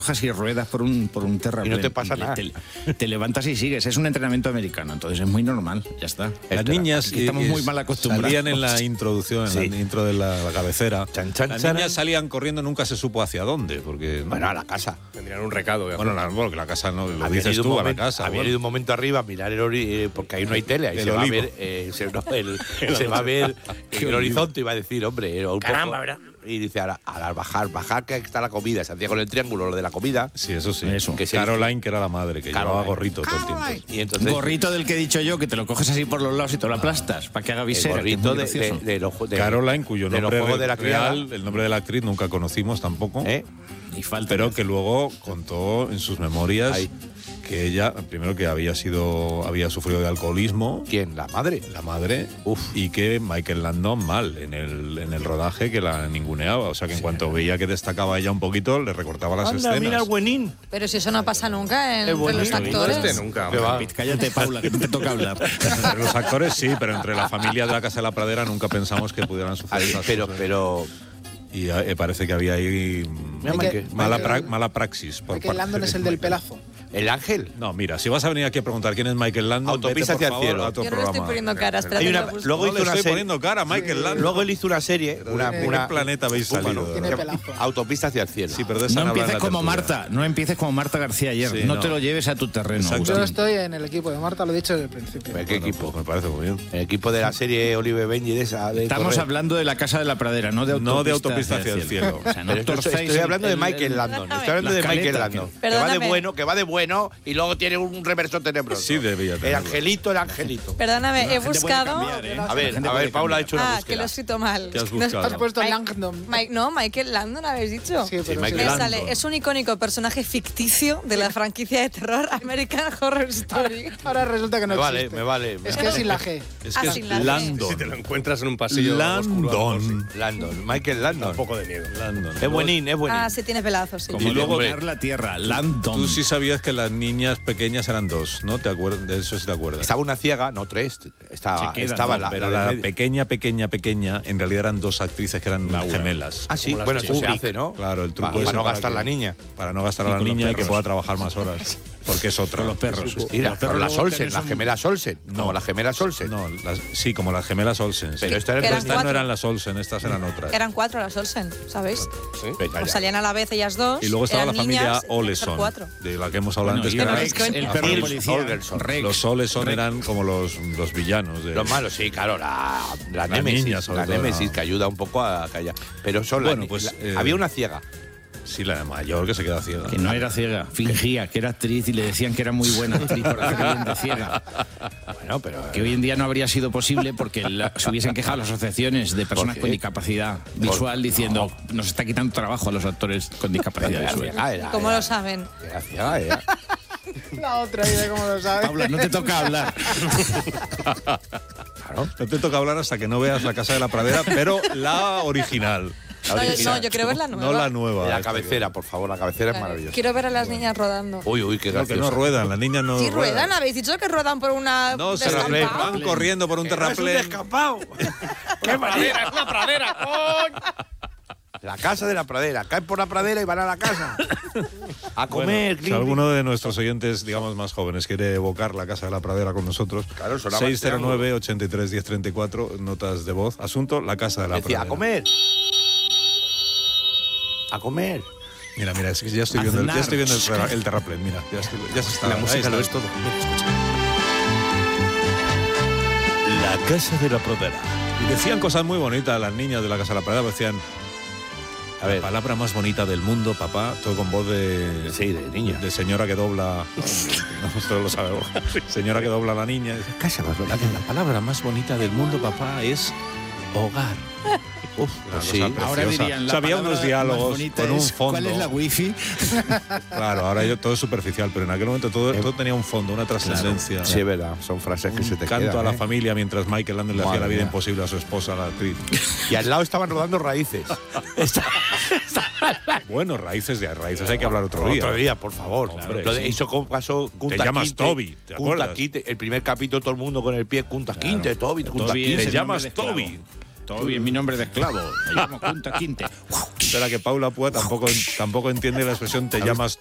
y ruedas por un terraplén. Y no te pasa nada. Te levantas y sigues. Es un entrenamiento americano, entonces es muy normal. Ya está. Las niñas estamos muy mal acostumbrados. salían en la introducción, en la intro de la cabecera. Las niñas salían corriendo, nunca se supo hacia dónde. Porque, bueno, a la casa. Tendrían un recado. Bueno, porque la casa no, lo Había dices ido tú, a la casa. Había ido un momento arriba a mirar porque ahí no hay tele. Ahí El se va a olivo. ver, se va a ver el horizonte, iba a decir, hombre. Caramba, ¿verdad? Y dice, al bajar que está la comida. Se hacía con el triángulo lo de la comida. Sí, eso sí. Que Caroline, que era la madre, que llevaba gorrito todo el tiempo. Y entonces, gorrito del que he dicho yo, que te lo coges así por los lados y te lo aplastas, para que haga visera. El gorrito de Caroline, cuyo nombre de la real, el nombre de la actriz nunca conocimos tampoco. Y falta. Pero que luego contó en sus memorias que ella, primero que había sufrido de alcoholismo. ¿Quién? ¿La madre? La madre. Y que Michael Landon mal en el rodaje, que la ninguneaba. O sea que en cuanto veía que destacaba ella un poquito, le recortaba las escenas. Mira el buenín. Pero si eso no pasa nunca entre los actores. Nunca. Cállate, Paula, que no te toca hablar. Entre los actores sí, pero entre la familia de la Casa de la Pradera nunca pensamos que pudieran suceder esas cosas. Pero y parece que había ahí mala praxis. Michael Landon es el del pelazo. ¿El ángel? No, mira, si vas a venir aquí a preguntar quién es Michael Landon, Autopista vete, hacia por el favor, cielo. a otro Yo no le programa. estoy poniendo cara, espérate que lo busco. Luego No le estoy poniendo cara a Michael Landon. Luego él hizo una serie, ¿De qué planeta habéis salido? Tiene pelazo. Autopista hacia el cielo. Sí, pero de esa No hablan empieces en la como tertulia. Marta, no empieces como Marta García ayer. Sí, no no. te lo lleves a tu terreno. Exacto. Agustín. Yo estoy en el equipo de Marta, lo he dicho desde el principio. ¿Qué equipo? Pues me parece muy bien. El equipo de la serie Olive Benji de esa. Estamos hablando de la Casa de la Pradera, no de Autopista, hacia el cielo. O sea, no Pero torzáis estoy hablando de el- Michael el- Landon. Perdóname. Estoy hablando La de Michael escaleta, Landon. Que Perdóname. va de bueno y luego tiene un reverso tenebroso. Sí, debía El tenerlo. angelito, el angelito. Perdóname, he gente puede buscado. cambiar, ¿eh? A ver, Paula ha hecho una Que lo he búsqueda. escrito mal. ¿Qué has No es- buscado? Has puesto Mike- Langdon. No, Michael Landon habéis dicho. Sí, pero Michael Me Landon. sale, es un icónico personaje ficticio de la franquicia de terror American Horror Story. Ahora resulta que no existe. Me vale. Es que es sin la G. Es que sin es la G. Landon. Si te lo encuentras en un pasillo Landon. Landon, Michael Landon. un poco de miedo. Landon. Es buenín, es buenín. Ah, sí, tiene pelazos, sí. Como Y luego- dominar la tierra, Landon. Tú sí sabías que las niñas pequeñas eran dos, ¿no? ¿Te acuerdas? De eso sí te acuerdas. Estaba una ciega, no tres. Estaba quedan, estaba ¿no? Pero la la de medio. pequeña, en realidad eran dos actrices que eran gemelas. Ah, sí, Como las bueno, de eso se Kubrick. hace, ¿no? Claro, el truco Para ese no gastar que- la niña. Para no gastar a la con los niña y que perros. pueda trabajar más horas. Porque es otra. Con los perros. Mira, Los perros pero las luego Olsen, tenés las un- gemelas Olsen. No. Como las gemelas Olsen. No, sí, como las gemelas Olsen. Pero sí. esta era Eran Estas no cuatro. eran las Olsen, estas eran otras. Eran 4 las Olsen, ¿sabéis? Venga, Pues ya. salían a la vez ellas dos. Y luego estaba la eran familia niñas, tenían que ser Oleson, 4. de la que hemos hablado Bueno, antes. y Que eran- Rex, el perro Nils policía. Holgersson. Rex. los Oleson eran como los villanos. De, Los malos, sí, claro, la Némesis, niña, sobre la todo, Némesis ¿no? que ayuda un poco a callar. Pero son Bueno, pues, había una ciega. Sí, la mayor que se queda ciega. Que no era ciega, fingía que era actriz y le decían que era muy buena actriz por hacer bien de ciega. Bueno, pero Que hoy en día no habría sido posible porque se hubiesen quejado las asociaciones de personas qué? con discapacidad visual diciendo nos está quitando trabajo a los actores con discapacidad era visual. ciega, era- ¿Cómo era- lo saben? Era ciega, era. La otra idea, como lo sabes. Paula, no te toca hablar. Claro. No te toca hablar hasta que no veas La Casa de la Pradera, pero la original. No, yo quiero ver la nueva. No la nueva. La esta cabecera, por favor, la cabecera es maravillosa. Quiero ver a las niñas rodando. Uy, qué que gracioso. no ruedan, las niñas no Sí, ruedan, habéis dicho que ruedan por una. No, se descampado? van corriendo por un terraplén. descampado! ¡Qué ¡Pradera! ¡Es una pradera! ¡Coño! La casa de la pradera. Caen por la pradera y van a la casa. A comer, Si alguno de nuestros oyentes, digamos más jóvenes, quiere evocar La Casa de la Pradera con nosotros, Claro, sonaba el 609-83-1034, notas de voz. Asunto, La Casa de la Decía, Pradera. a comer. A comer. Mira, es que ya estoy viendo, el terraplén, mira. Ya se está. La ahí música está. lo es todo. La casa de la pradera. Y decían cosas muy bonitas las niñas de La Casa de la Pradera, decían... A ver. La palabra más bonita del mundo, papá, todo con voz de... Sí, de niña. De señora que dobla... no, todos lo sabemos. Señora que dobla a la niña. Dice, casa más bonita. La palabra más bonita del mundo, papá, es hogar. Uf, una sí. cosa Ahora preciosa. dirían, O la sea, había palabra unos más diálogos bonita con un es, fondo. ¿cuál es la wifi? Claro, ahora todo es superficial, pero en aquel momento todo tenía un fondo, una trascendencia. Sí, es verdad. Son frases que se te Canto quedan. a la familia mientras Michael Landon le hacía Madre la vida mía. imposible a su esposa, la actriz. Y al lado estaban rodando raíces. Bueno, raíces hay que hablar otro día. Otro día, por favor. Hombre, Lo de sí. eso como pasó Kunta llamas Kinte, Toby, ¿te Kunta acuerdas? Kinte, el primer capítulo todo el mundo con el pie Kunta Kinte, Toby, Kunta Toby Kinte. es Te el llamas nombre de esclavo. Toby. Toby es mi nombre de esclavo. Me llamo Kunta Kinte. Espera, que Paula Púa tampoco entiende la expresión te llamas